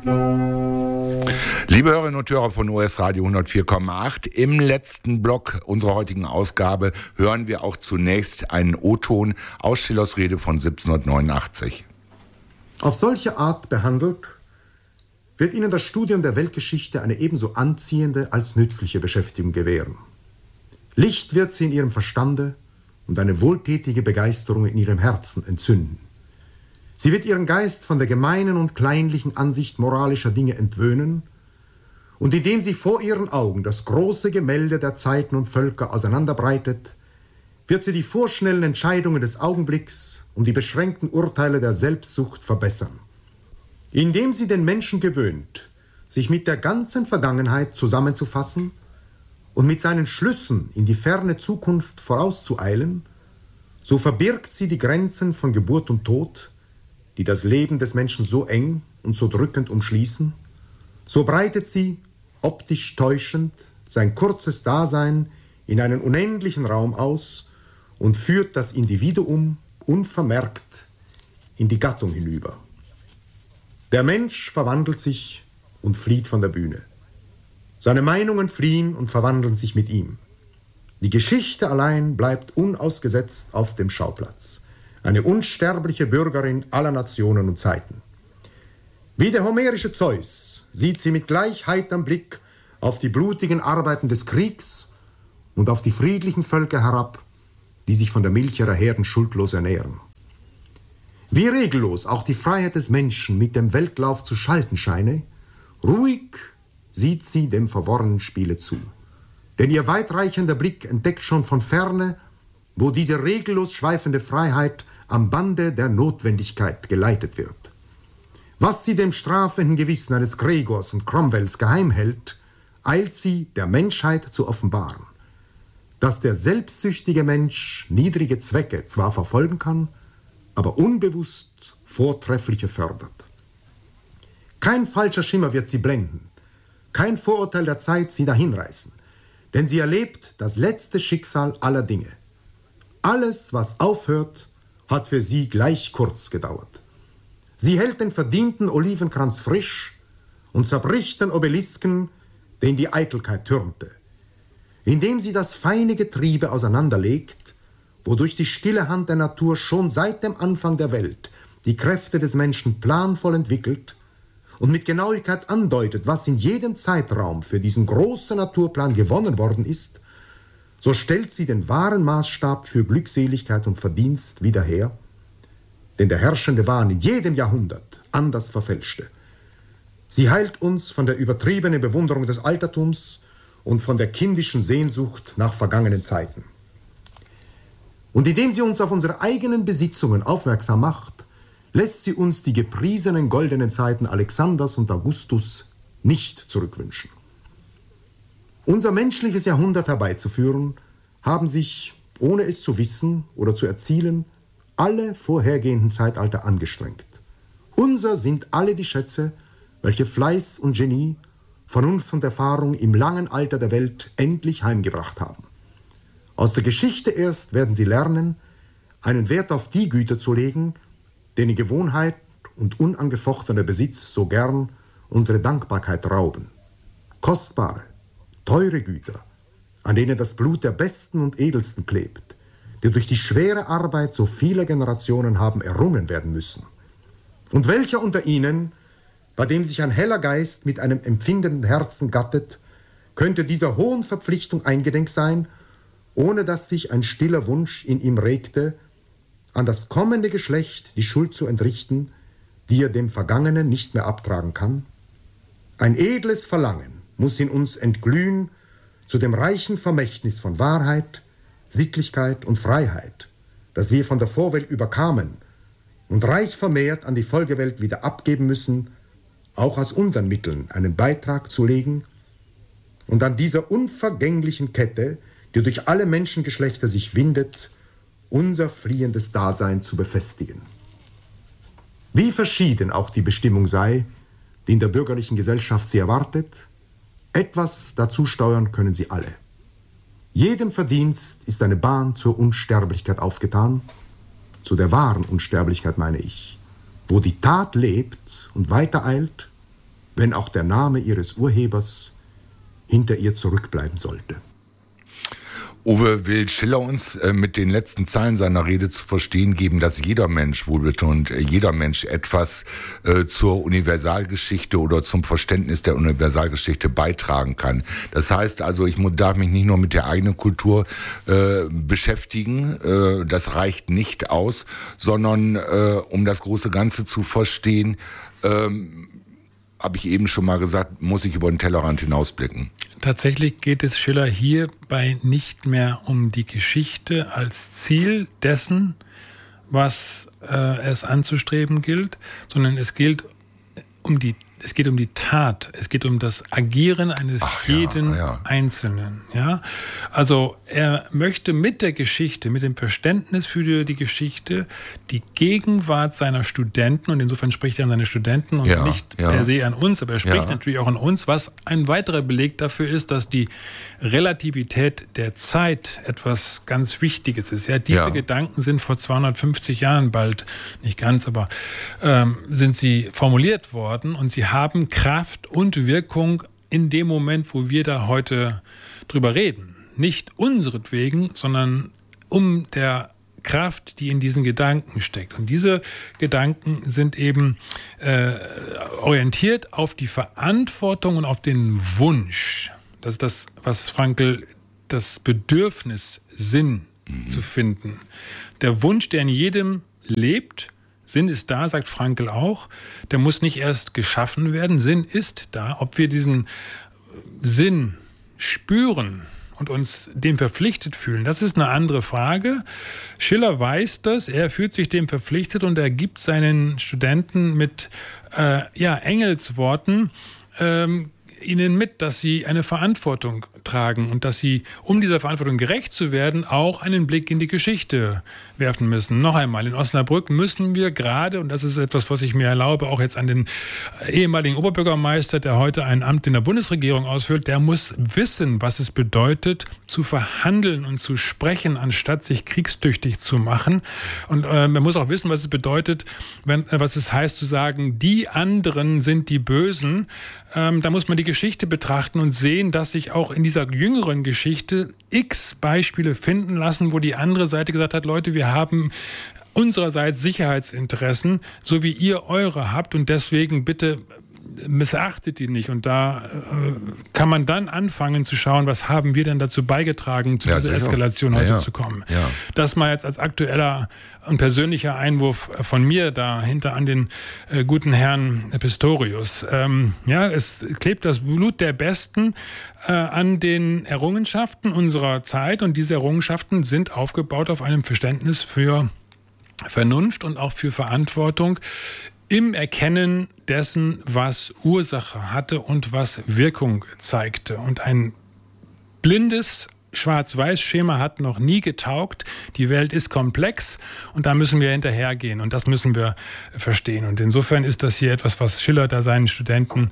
Liebe Hörerinnen und Hörer von US Radio 104,8, im letzten Block unserer heutigen Ausgabe hören wir auch zunächst einen O-Ton aus Schillers Rede von 1789. Auf solche Art behandelt, wird Ihnen das Studium der Weltgeschichte eine ebenso anziehende als nützliche Beschäftigung gewähren. Licht wird sie in Ihrem Verstande und eine wohltätige Begeisterung in Ihrem Herzen entzünden. Sie wird Ihren Geist von der gemeinen und kleinlichen Ansicht moralischer Dinge entwöhnen, und indem sie vor Ihren Augen das große Gemälde der Zeiten und Völker auseinanderbreitet, wird sie die vorschnellen Entscheidungen des Augenblicks und die beschränkten Urteile der Selbstsucht verbessern. Indem sie den Menschen gewöhnt, sich mit der ganzen Vergangenheit zusammenzufassen und mit seinen Schlüssen in die ferne Zukunft vorauszueilen, so verbirgt sie die Grenzen von Geburt und Tod, die das Leben des Menschen so eng und so drückend umschließen. So breitet sie, optisch täuschend, sein kurzes Dasein in einen unendlichen Raum aus und führt das Individuum unvermerkt in die Gattung hinüber. Der Mensch verwandelt sich und flieht von der Bühne. Seine Meinungen fliehen und verwandeln sich mit ihm. Die Geschichte allein bleibt unausgesetzt auf dem Schauplatz. Eine unsterbliche Bürgerin aller Nationen und Zeiten. Wie der homerische Zeus sieht sie mit gleich heiterem Blick auf die blutigen Arbeiten des Kriegs und auf die friedlichen Völker herab, die sich von der Milch ihrer Herden schuldlos ernähren. Wie regellos auch die Freiheit des Menschen mit dem Weltlauf zu schalten scheine, ruhig sieht sie dem verworrenen Spiele zu. Denn ihr weitreichender Blick entdeckt schon von ferne, wo diese regellos schweifende Freiheit am Bande der Notwendigkeit geleitet wird. Was sie dem strafenden Gewissen eines Gregors und Cromwells geheim hält, eilt sie der Menschheit zu offenbaren. Dass der selbstsüchtige Mensch niedrige Zwecke zwar verfolgen kann, aber unbewusst vortreffliche fördert. Kein falscher Schimmer wird sie blenden, kein Vorurteil der Zeit sie dahinreißen, denn sie erlebt das letzte Schicksal aller Dinge. Alles, was aufhört, hat für sie gleich kurz gedauert. Sie hält den verdienten Olivenkranz frisch und zerbricht den Obelisken, den die Eitelkeit türmte. Indem sie das feine Getriebe auseinanderlegt, wodurch die stille Hand der Natur schon seit dem Anfang der Welt die Kräfte des Menschen planvoll entwickelt und mit Genauigkeit andeutet, was in jedem Zeitraum für diesen großen Naturplan gewonnen worden ist, so stellt sie den wahren Maßstab für Glückseligkeit und Verdienst wieder her, denn der herrschende Wahn in jedem Jahrhundert anders verfälschte. Sie heilt uns von der übertriebenen Bewunderung des Altertums und von der kindischen Sehnsucht nach vergangenen Zeiten. Und indem sie uns auf unsere eigenen Besitzungen aufmerksam macht, lässt sie uns die gepriesenen goldenen Zeiten Alexanders und Augustus nicht zurückwünschen. Unser menschliches Jahrhundert herbeizuführen, haben sich, ohne es zu wissen oder zu erzielen, alle vorhergehenden Zeitalter angestrengt. Unser sind alle die Schätze, welche Fleiß und Genie, Vernunft und Erfahrung im langen Alter der Welt endlich heimgebracht haben. Aus der Geschichte erst werden sie lernen, einen Wert auf die Güter zu legen, denen Gewohnheit und unangefochtener Besitz so gern unsere Dankbarkeit rauben. Kostbare, teure Güter, an denen das Blut der Besten und Edelsten klebt, die durch die schwere Arbeit so vieler Generationen haben errungen werden müssen. Und welcher unter ihnen, bei dem sich ein heller Geist mit einem empfindenden Herzen gattet, könnte dieser hohen Verpflichtung eingedenk sein, ohne dass sich ein stiller Wunsch in ihm regte, an das kommende Geschlecht die Schuld zu entrichten, die er dem Vergangenen nicht mehr abtragen kann? Ein edles Verlangen muss in uns entglühen zu dem reichen Vermächtnis von Wahrheit, Sittlichkeit und Freiheit, das wir von der Vorwelt überkamen und reich vermehrt an die Folgewelt wieder abgeben müssen, auch aus unseren Mitteln einen Beitrag zu legen und an dieser unvergänglichen Kette, die durch alle Menschengeschlechter sich windet, unser fliehendes Dasein zu befestigen. Wie verschieden auch die Bestimmung sei, die in der bürgerlichen Gesellschaft sie erwartet, etwas dazu steuern können sie alle. Jedem Verdienst ist eine Bahn zur Unsterblichkeit aufgetan, zu der wahren Unsterblichkeit meine ich, wo die Tat lebt und weitereilt wenn auch der Name ihres Urhebers hinter ihr zurückbleiben sollte. Uwe, will Schiller uns mit den letzten Zeilen seiner Rede zu verstehen geben, dass jeder Mensch, wohlbetont, jeder Mensch etwas zur Universalgeschichte oder zum Verständnis der Universalgeschichte beitragen kann. Das heißt also, ich darf mich nicht nur mit der eigenen Kultur beschäftigen, das reicht nicht aus, sondern um das große Ganze zu verstehen, habe ich eben schon mal gesagt, muss ich über den Tellerrand hinausblicken. Tatsächlich geht es Schiller hierbei nicht mehr um die Geschichte als Ziel dessen, was es anzustreben gilt, sondern es geht um die Tat, es geht um das Agieren eines jeden Einzelnen. Ja? Also er möchte mit der Geschichte, mit dem Verständnis für die Geschichte, die Gegenwart seiner Studenten, und insofern spricht er an seine Studenten und nicht per se an uns, aber er spricht natürlich auch an uns, was ein weiterer Beleg dafür ist, dass die Relativität der Zeit etwas ganz Wichtiges ist. Ja, diese Gedanken sind vor 250 Jahren bald, nicht ganz, aber sind sie formuliert worden, und sie haben Kraft und Wirkung in dem Moment, wo wir da heute drüber reden. Nicht unseretwegen, sondern um der Kraft, die in diesen Gedanken steckt. Und diese Gedanken sind eben orientiert auf die Verantwortung und auf den Wunsch. Das ist das, was Frankl das Bedürfnis Sinn zu finden. Der Wunsch, der in jedem lebt. Sinn ist da, sagt Frankl auch. Der muss nicht erst geschaffen werden. Sinn ist da. Ob wir diesen Sinn spüren und uns dem verpflichtet fühlen, das ist eine andere Frage. Schiller weiß das, er fühlt sich dem verpflichtet und er gibt seinen Studenten mit Engelsworten ihnen mit, dass sie eine Verantwortung tragen und dass sie, um dieser Verantwortung gerecht zu werden, auch einen Blick in die Geschichte werfen müssen. Noch einmal, in Osnabrück müssen wir gerade, und das ist etwas, was ich mir erlaube, auch jetzt an den ehemaligen Oberbürgermeister, der heute ein Amt in der Bundesregierung ausfüllt, der muss wissen, was es bedeutet, zu verhandeln und zu sprechen, anstatt sich kriegstüchtig zu machen. Und man muss auch wissen, was es bedeutet, was es heißt zu sagen, die anderen sind die Bösen. Da muss man die Geschichte betrachten und sehen, dass sich auch in dieser jüngeren Geschichte x Beispiele finden lassen, wo die andere Seite gesagt hat, Leute, wir haben unsererseits Sicherheitsinteressen, so wie ihr eure habt, und deswegen bitte missachtet die nicht. Und da kann man dann anfangen zu schauen, was haben wir denn dazu beigetragen, zu dieser Eskalation heute zu kommen. Ja. Das mal jetzt als aktueller und persönlicher Einwurf von mir dahinter an den guten Herrn Pistorius. Es klebt das Blut der Besten an den Errungenschaften unserer Zeit, und diese Errungenschaften sind aufgebaut auf einem Verständnis für Vernunft und auch für Verantwortung im Erkennen dessen, was Ursache hatte und was Wirkung zeigte. Und ein blindes Schwarz-Weiß-Schema hat noch nie getaugt. Die Welt ist komplex und da müssen wir hinterhergehen und das müssen wir verstehen. Und insofern ist das hier etwas, was Schiller da seinen Studenten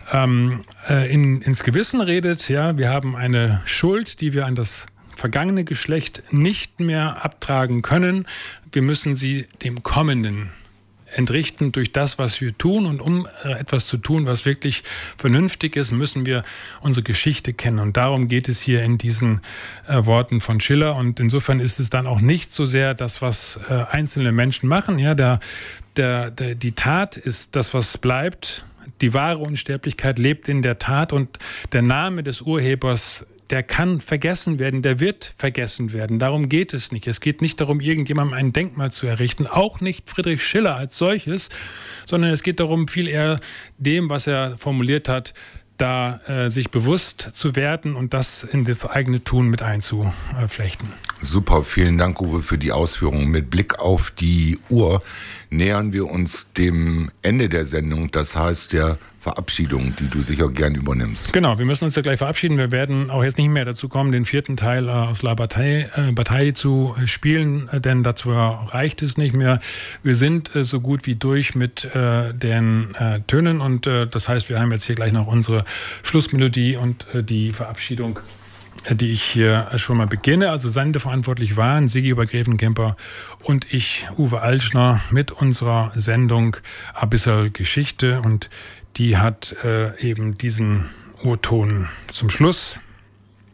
ins Gewissen redet. Ja, wir haben eine Schuld, die wir an das vergangene Geschlecht nicht mehr abtragen können. Wir müssen sie dem Kommenden entrichten durch das, was wir tun. Und um etwas zu tun, was wirklich vernünftig ist, müssen wir unsere Geschichte kennen. Und darum geht es hier in diesen Worten von Schiller. Und insofern ist es dann auch nicht so sehr das, was einzelne Menschen machen. Ja, die Tat ist das, was bleibt. Die wahre Unsterblichkeit lebt in der Tat. Und der Name des Urhebers, der kann vergessen werden, der wird vergessen werden. Darum geht es nicht. Es geht nicht darum, irgendjemandem ein Denkmal zu errichten, auch nicht Friedrich Schiller als solches, sondern es geht darum, viel eher dem, was er formuliert hat, da sich bewusst zu werden und das in das eigene Tun mit einzuflechten. Super, vielen Dank, Uwe, für die Ausführungen. Mit Blick auf die Uhr nähern wir uns dem Ende der Sendung, das heißt der Verabschiedung, die du sicher gern übernimmst. Genau, wir müssen uns ja gleich verabschieden. Wir werden auch jetzt nicht mehr dazu kommen, den vierten Teil aus La Bataille zu spielen, denn dazu reicht es nicht mehr. Wir sind so gut wie durch mit den Tönen und das heißt, wir haben jetzt hier gleich noch unsere Schlussmelodie und die Verabschiedung, die ich hier schon mal beginne. Also sendeverantwortlich waren Sigi Obergräfenkemper und ich, Uwe Altschner, mit unserer Sendung Abyssal Geschichte, und die hat eben diesen O-Ton zum Schluss